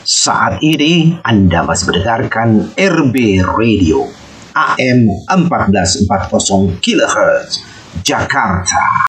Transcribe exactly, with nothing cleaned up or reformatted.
Saat ini Anda masih mendengarkan R B Radio A M empat belas empat puluh kilohertz Jakarta.